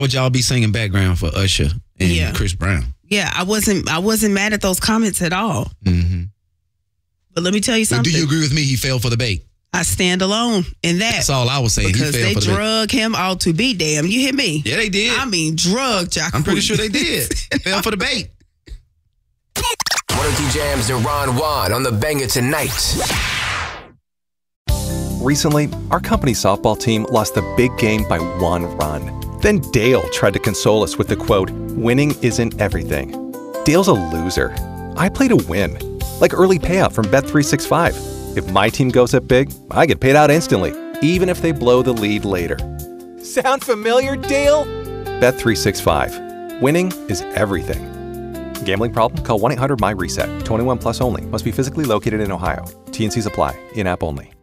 Would y'all be singing background for Usher and Chris Brown? Yeah, I wasn't mad at those comments at all. Mm-hmm. But let me tell you something. Do you agree with me? He fell for the bait. I stand alone in that. That's all I was saying. Because he fell they for the drug him out to be damn. You hear me? Yeah, they did. I mean, drug Jacquees. I'm pretty sure they did. Fell for the bait. 102 Jams and Ron Juan on the Banger Tonight. Recently, our company softball team lost the big game by 1 run. Then Dale tried to console us with the quote, "Winning isn't everything." Dale's a loser. I play to win. Like early payout from Bet365. If my team goes up big, I get paid out instantly, even if they blow the lead later. Sound familiar, Dale? Bet365. Winning is everything. Gambling problem? Call 1-800-MY-RESET. 21 plus only. Must be physically located in Ohio. T&Cs apply. In-app only.